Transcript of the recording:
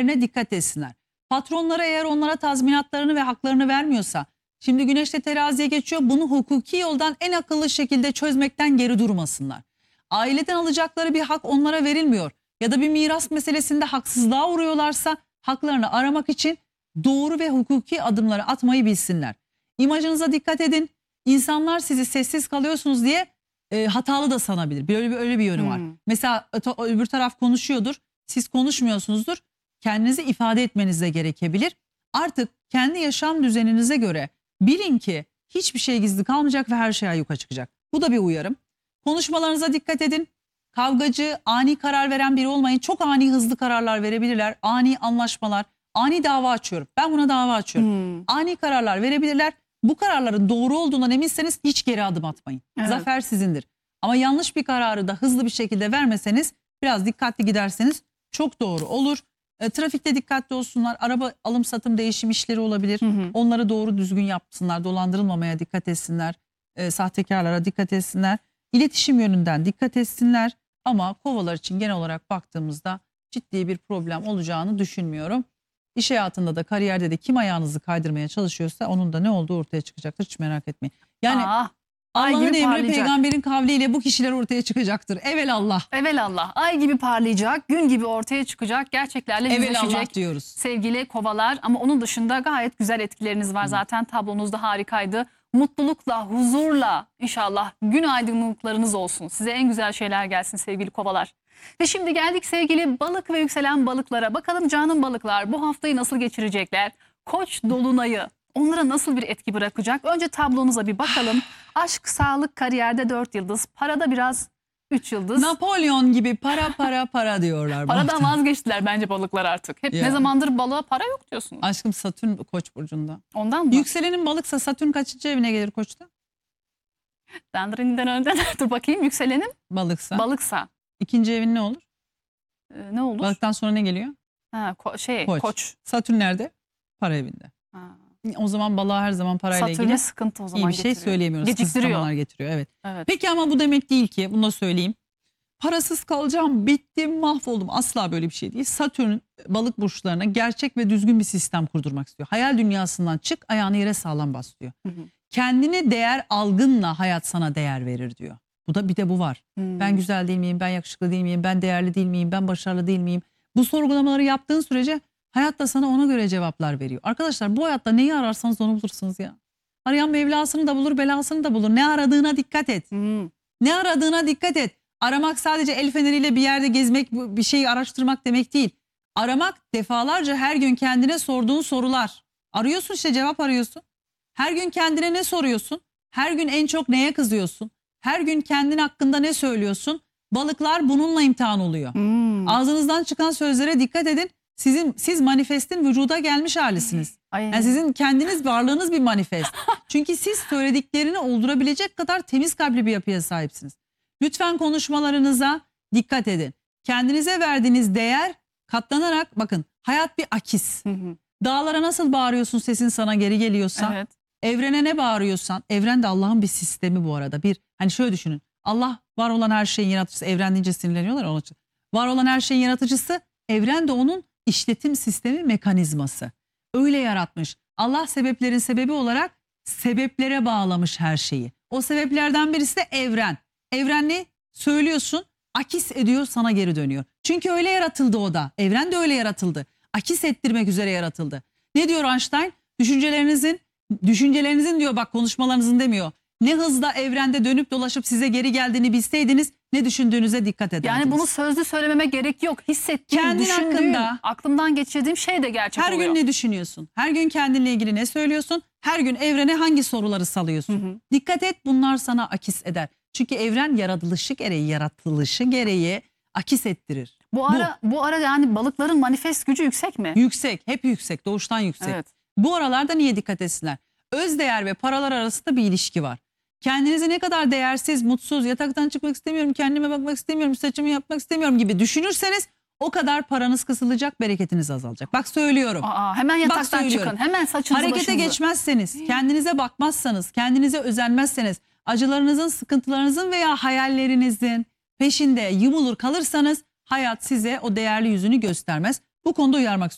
kendilerine dikkat etsinler. Patronları eğer onlara tazminatlarını ve haklarını vermiyorsa, şimdi güneşte teraziye geçiyor, bunu hukuki yoldan en akıllı şekilde çözmekten geri durmasınlar. Aileden alacakları bir hak onlara verilmiyor ya da bir miras meselesinde haksızlığa uğruyorlarsa haklarını aramak için doğru ve hukuki adımları atmayı bilsinler. İmajınıza dikkat edin. İnsanlar sizi sessiz kalıyorsunuz diye hatalı da sanabilir. Öyle bir yönü var. Mesela öbür taraf konuşuyordur. Siz konuşmuyorsunuzdur. Kendinizi ifade etmeniz de gerekebilir. Artık kendi yaşam düzeninize göre bilin ki hiçbir şey gizli kalmayacak ve her şey ayyuka çıkacak. Bu da bir uyarım. Konuşmalarınıza dikkat edin. Kavgacı, ani karar veren biri olmayın. Çok ani hızlı kararlar verebilirler. Ani anlaşmalar, ani dava açıyorum. Ben buna dava açıyorum. Ani kararlar verebilirler. Bu kararların doğru olduğundan eminseniz hiç geri adım atmayın. Evet. Zafer sizindir. Ama yanlış bir kararı da hızlı bir şekilde vermeseniz, biraz dikkatli giderseniz çok doğru olur. Trafikte dikkatli olsunlar. Araba alım satım değişim işleri olabilir. Onları doğru düzgün yapsınlar. Dolandırılmamaya dikkat etsinler. Sahtekarlara dikkat etsinler. İletişim yönünden dikkat etsinler. Ama kovalar için genel olarak baktığımızda ciddi bir problem olacağını düşünmüyorum. İş hayatında da kariyerde de kim ayağınızı kaydırmaya çalışıyorsa onun da ne olduğu ortaya çıkacaktır. Hiç merak etmeyin. Yani Allah'ın emri peygamberin kavliyle bu kişiler ortaya çıkacaktır. Evelallah. Evelallah. Ay gibi parlayacak, gün gibi ortaya çıkacak, gerçeklerle yüzleşecek diyoruz. Sevgili kovalar. Ama onun dışında gayet güzel etkileriniz var. Zaten tablonuz da harikaydı. Mutlulukla, huzurla inşallah gün aydınlıklarınız olsun. Size en güzel şeyler gelsin sevgili kovalar. Ve şimdi geldik sevgili balık ve yükselen balıklara. Bakalım canım balıklar bu haftayı nasıl geçirecekler? Koç dolunayı onlara nasıl bir etki bırakacak? Önce tablonuza bir bakalım. Aşk, sağlık, kariyerde 4 yıldız. Parada biraz 3 yıldız. Napolyon gibi para diyorlar. Paradan vazgeçtiler bence balıklar artık. Hep ne zamandır balığa para yok diyorsunuz. Aşkım Satürn Koç burcunda. Ondan mı? Yükselenin balıksa Satürn kaçıncı evine gelir Koç'ta? Dur bakayım, yükselenin Balıksa. Balıksa. İkinci evin ne olur? Ne olur? Balıktan sonra ne geliyor? Ha, Koç. Satürn nerede? Para evinde. Ha. O zaman balığa her zaman parayla Satürn'e ilgili sıkıntı o zaman iyi bir şey söyleyemiyoruz. Geciktiriyor. Getiriyor. Evet. Evet. Peki ama bu demek değil ki, bunu da söyleyeyim. Parasız kalacağım, bittim, mahvoldum. Asla böyle bir şey değil. Satürn balık burçlarına gerçek ve düzgün bir sistem kurdurmak istiyor. Hayal dünyasından çık, ayağını yere sağlam bas diyor. Kendine değer algınla hayat sana değer verir diyor. Bir de bu var. Ben güzel değil miyim? Ben yakışıklı değil miyim? Ben değerli değil miyim? Ben başarılı değil miyim? Bu sorgulamaları yaptığın sürece hayat da sana ona göre cevaplar veriyor. Arkadaşlar bu hayatta neyi ararsanız onu bulursunuz ya. Arayan Mevlasını da bulur, belasını da bulur. Ne aradığına dikkat et. Ne aradığına dikkat et. Aramak sadece el feneriyle bir yerde gezmek, bir şeyi araştırmak demek değil. Aramak defalarca her gün kendine sorduğun sorular. Arıyorsun işte, cevap arıyorsun. Her gün kendine ne soruyorsun? Her gün en çok neye kızıyorsun? Her gün kendin hakkında ne söylüyorsun? Balıklar bununla imtihan oluyor. Ağzınızdan çıkan sözlere dikkat edin. Siz manifestin vücuda gelmiş halisiniz. Yani sizin kendiniz, varlığınız bir manifest. Çünkü siz söylediklerini oldurabilecek kadar temiz kalpli bir yapıya sahipsiniz. Lütfen konuşmalarınıza dikkat edin. Kendinize verdiğiniz değer katlanarak, bakın hayat bir akis. Dağlara nasıl bağırıyorsun, sesin sana geri geliyorsa, evrene ne bağırıyorsan, evren de Allah'ın bir sistemi bu arada. Hani şöyle düşünün. Allah var olan her şeyin yaratıcısı, evren deyince sinirleniyorlar onun için. Var olan her şeyin yaratıcısı, evren de onun işletim sistemi, mekanizması. Öyle yaratmış. Allah sebeplerin sebebi olarak sebeplere bağlamış her şeyi. O sebeplerden birisi de evren. Evren ne? Söylüyorsun, akis ediyor, sana geri dönüyor. Çünkü öyle yaratıldı o da. Evren de öyle yaratıldı. Akis ettirmek üzere yaratıldı. Ne diyor Einstein? Düşüncelerinizin diyor, bak konuşmalarınızın demiyor. Ne hızla evrende dönüp dolaşıp size geri geldiğini bilseydiniz ne düşündüğünüze dikkat ederdiniz. Yani bunu sözlü söylememe gerek yok. Hissettiğim, kendin düşündüğüm, hakkında, aklımdan geçirdiğim şey de gerçek oluyor. Her gün ne düşünüyorsun? Her gün kendinle ilgili ne söylüyorsun? Her gün evrene hangi soruları salıyorsun? Dikkat et, bunlar sana akis eder. Çünkü evren yaratılışı gereği akis ettirir. Bu ara yani balıkların manifest gücü yüksek mi? Yüksek, hep yüksek, doğuştan yüksek. Evet. Bu aralarda niye dikkat etsinler? Özdeğer ve paralar arasında bir ilişki var. Kendinizi ne kadar değersiz, mutsuz, yataktan çıkmak istemiyorum, kendime bakmak istemiyorum, saçımı yapmak istemiyorum gibi düşünürseniz o kadar paranız kısılacak, bereketiniz azalacak. Bak söylüyorum. Hemen yataktan çıkın, hemen saçınızı harekete geçmezseniz, kendinize bakmazsanız, kendinize özenmezseniz, acılarınızın, sıkıntılarınızın veya hayallerinizin peşinde yumulur kalırsanız hayat size o değerli yüzünü göstermez. Bu konuda uyarmak istiyorum.